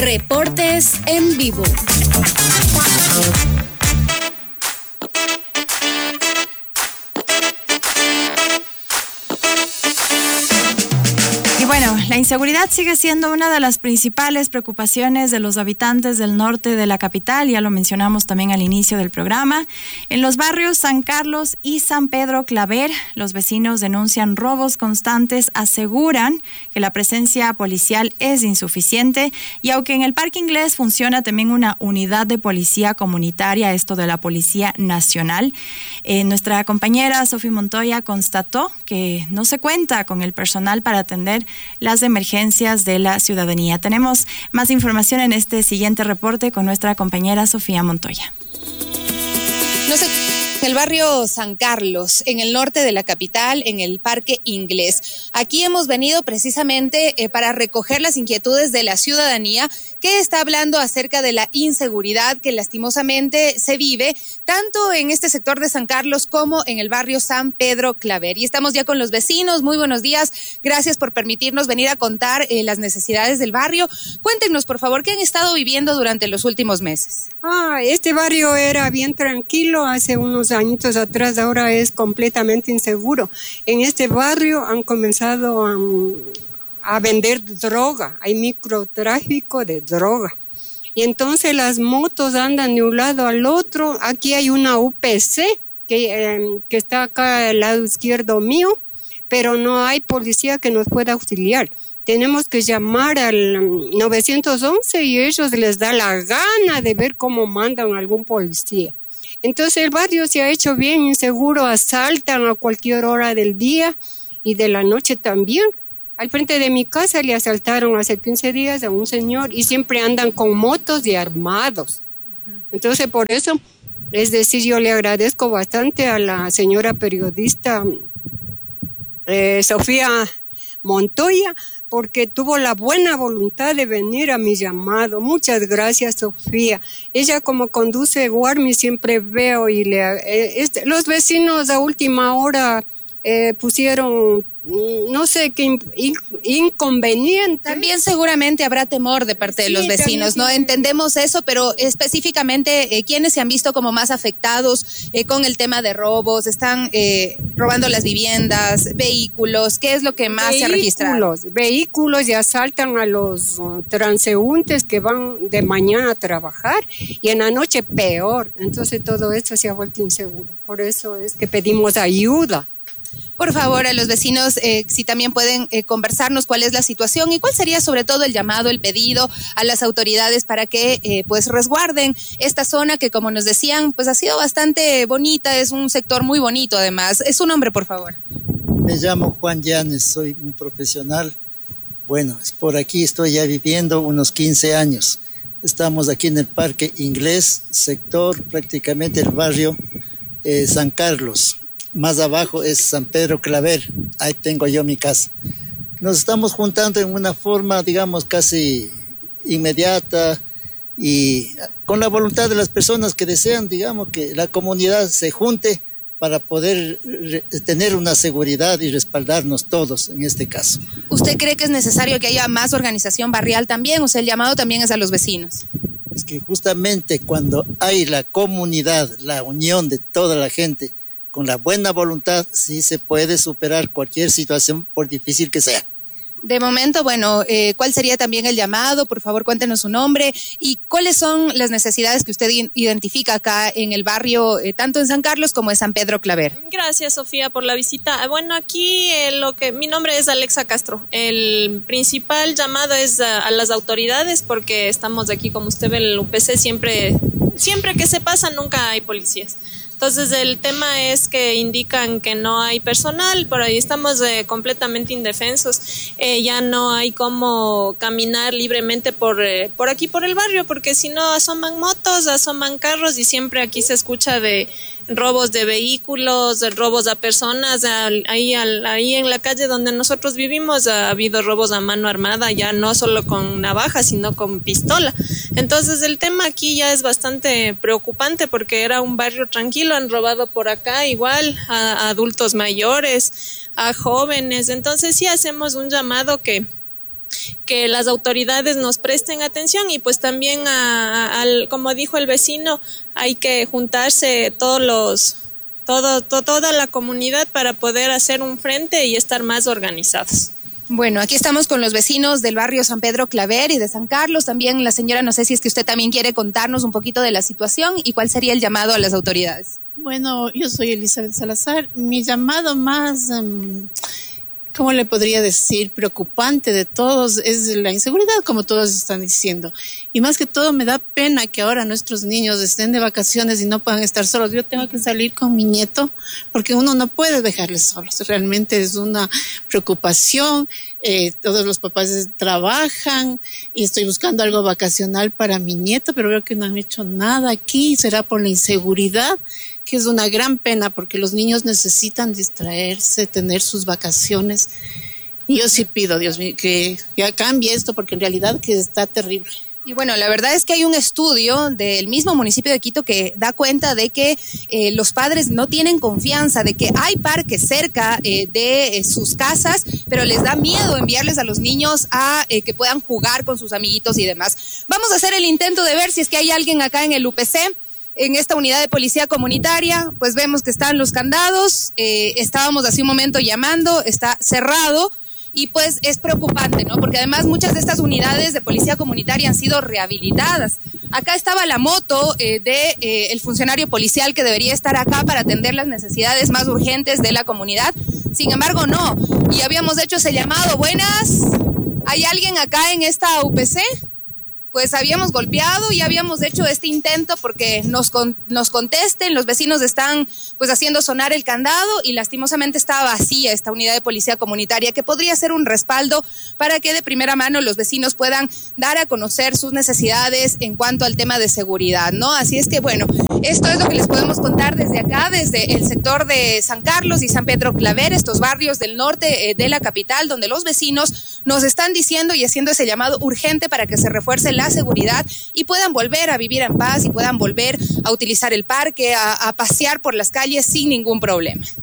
Reportes en vivo. Bueno, la inseguridad sigue siendo una de las principales preocupaciones de los habitantes del norte de la capital, ya lo mencionamos también al inicio del programa. En los barrios San Carlos y San Pedro Claver, los vecinos denuncian robos constantes, aseguran que la presencia policial es insuficiente y aunque en el Parque Inglés funciona también una unidad de policía comunitaria, esto de la Policía Nacional, nuestra compañera Sofía Montoya constató que no se cuenta con el personal para atender las emergencias de la ciudadanía. Tenemos más información en este siguiente reporte con nuestra compañera Sofía Montoya. El barrio San Carlos, en el norte de la capital, en el Parque Inglés. Aquí hemos venido precisamente para recoger las inquietudes de la ciudadanía que está hablando acerca de la inseguridad que lastimosamente se vive tanto en este sector de San Carlos como en el barrio San Pedro Claver. Y estamos ya con los vecinos. Muy buenos días. Gracias por permitirnos venir a contar las necesidades del barrio. Cuéntenos, por favor, ¿qué han estado viviendo durante los últimos meses? Este barrio era bien tranquilo hace unos añitos atrás, ahora es completamente inseguro. En este barrio han comenzado a vender droga, hay microtráfico de droga. Y entonces las motos andan de un lado al otro. Aquí hay una UPC que está acá al lado izquierdo mío, pero no hay policía que nos pueda auxiliar. Tenemos que llamar al 911 y ellos les da la gana de ver cómo mandan a algún policía. Entonces el barrio se ha hecho bien inseguro, asaltan a cualquier hora del día y de la noche también. Al frente de mi casa le asaltaron hace 15 días a un señor y siempre andan con motos y armados. Entonces por eso, es decir, yo le agradezco bastante a la señora periodista Sofía Montoya, porque tuvo la buena voluntad de venir a mi llamado. Muchas gracias, Sofía. Ella como conduce Guarmi siempre veo y los vecinos a última hora pusieron no sé qué inconveniente. También seguramente habrá temor de parte de los vecinos, ¿no? Entendemos eso, pero específicamente, ¿quiénes se han visto como más afectados con el tema de robos? ¿Están robando las viviendas, vehículos? ¿Qué es lo que más se ha registrado? Vehículos y asaltan a los transeúntes que van de mañana a trabajar y en la noche peor. Entonces todo esto se ha vuelto inseguro. Por eso es que pedimos ayuda. Por favor, a los vecinos, si también pueden conversarnos cuál es la situación y cuál sería sobre todo el llamado, el pedido a las autoridades para que pues resguarden esta zona que, como nos decían, pues ha sido bastante bonita, es un sector muy bonito además. ¿Es su nombre, por favor? Me llamo Juan Llanes, soy un profesional. Bueno, por aquí estoy ya viviendo unos 15 años. Estamos aquí en el Parque Inglés, sector prácticamente el barrio San Carlos. Más abajo es San Pedro Claver, ahí tengo yo mi casa. Nos estamos juntando en una forma, digamos, casi inmediata y con la voluntad de las personas que desean, digamos, que la comunidad se junte para poder tener una seguridad y respaldarnos todos en este caso. ¿Usted cree que es necesario que haya más organización barrial también? O sea, el llamado también es a los vecinos. Es que justamente cuando hay la comunidad, la unión de toda la gente, con la buena voluntad, sí se puede superar cualquier situación, por difícil que sea. De momento, bueno, ¿cuál sería también el llamado? Por favor, cuéntenos su nombre y cuáles son las necesidades que usted identifica acá en el barrio, tanto en San Carlos como en San Pedro Claver. Gracias, Sofía, por la visita. Bueno, aquí mi nombre es Alexa Castro. El principal llamado es a las autoridades porque estamos aquí, como usted ve, el UPC siempre que se pasa nunca hay policías. Entonces el tema es que indican que no hay personal, por ahí estamos completamente indefensos, ya no hay cómo caminar libremente por aquí por el barrio, porque si no asoman motos, asoman carros y siempre aquí se escucha de robos de vehículos, de robos a personas. Ahí en la calle donde nosotros vivimos ha habido robos a mano armada, ya no solo con navaja, sino con pistola. Entonces el tema aquí ya es bastante preocupante porque era un barrio tranquilo, han robado por acá igual a adultos mayores, a jóvenes. Entonces sí hacemos un llamado que que las autoridades nos presten atención y pues también como dijo el vecino, hay que juntarse toda la comunidad para poder hacer un frente y estar más organizados. Bueno, aquí estamos con los vecinos del barrio San Pedro Claver y de San Carlos. También la señora, no sé si es que usted también quiere contarnos un poquito de la situación y cuál sería el llamado a las autoridades. Bueno, yo soy Elizabeth Salazar. Mi llamado más, ¿cómo le podría decir? Preocupante de todos es la inseguridad, como todos están diciendo. Y más que todo me da pena que ahora nuestros niños estén de vacaciones y no puedan estar solos. Yo tengo que salir con mi nieto porque uno no puede dejarles solos. Realmente es una preocupación. Todos los papás trabajan y estoy buscando algo vacacional para mi nieto, pero veo que no han hecho nada aquí. Será por la inseguridad, que es una gran pena porque los niños necesitan distraerse, tener sus vacaciones. Y yo sí pido, Dios mío, que ya cambie esto porque en realidad que está terrible. Y bueno, la verdad es que hay un estudio del mismo municipio de Quito que da cuenta de que los padres no tienen confianza, de que hay parques cerca de sus casas, pero les da miedo enviarles a los niños a que puedan jugar con sus amiguitos y demás. Vamos a hacer el intento de ver si es que hay alguien acá en el UPC. En esta unidad de policía comunitaria, pues vemos que están los candados, estábamos hace un momento llamando, está cerrado y pues es preocupante, ¿no? Porque además muchas de estas unidades de policía comunitaria han sido rehabilitadas. Acá estaba la moto el funcionario policial que debería estar acá para atender las necesidades más urgentes de la comunidad. Sin embargo, no. Y habíamos hecho ese llamado. Buenas, ¿hay alguien acá en esta UPC? Pues habíamos golpeado y habíamos hecho este intento porque nos contesten, los vecinos están pues haciendo sonar el candado y lastimosamente está vacía esta unidad de policía comunitaria que podría ser un respaldo para que de primera mano los vecinos puedan dar a conocer sus necesidades en cuanto al tema de seguridad, ¿no? Así es que bueno, esto es lo que les podemos contar desde acá, desde el sector de San Carlos y San Pedro Claver, estos barrios del norte de la capital donde los vecinos nos están diciendo y haciendo ese llamado urgente para que se refuerce la seguridad y puedan volver a vivir en paz y puedan volver a utilizar el parque, a pasear por las calles sin ningún problema.